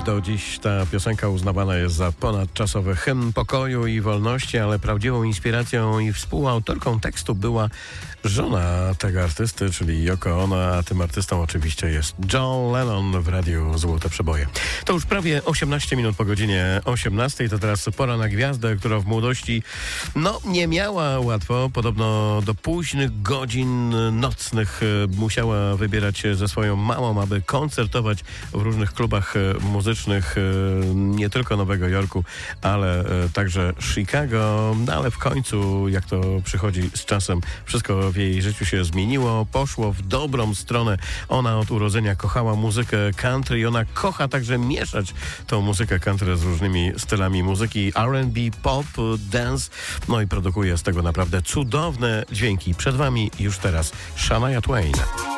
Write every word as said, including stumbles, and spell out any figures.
Do dziś ta piosenka uznawana jest za ponadczasowy hymn pokoju i wolności, ale prawdziwą inspiracją i współautorką tekstu była żona tego artysty, czyli Yoko Ono, a tym artystą oczywiście jest John Lennon w radiu Złote Przeboje. To już prawie osiemnaście minut po godzinie osiemnastej, to teraz pora na gwiazdę, która w młodości no nie miała łatwo. Podobno do późnych godzin nocnych musiała wybierać się ze swoją mamą, aby koncertować w różnych klubach muzycznych nie tylko Nowego Jorku, ale także Chicago. No ale w końcu, jak to przychodzi z czasem, wszystko w jej życiu się zmieniło, poszło w dobrą stronę. Ona od urodzenia kochała muzykę country i ona kocha także mieszać tą muzykę country z różnymi stylami muzyki R and B, pop, dance, no i produkuje z tego naprawdę cudowne dźwięki. Przed wami już teraz Shania Twain.